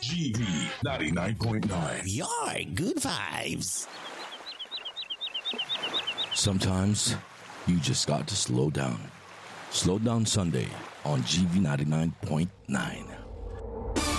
GV 99.9. Your good vibes. Sometimes you just got to slow down. Slow Down Sunday on GV 99.9.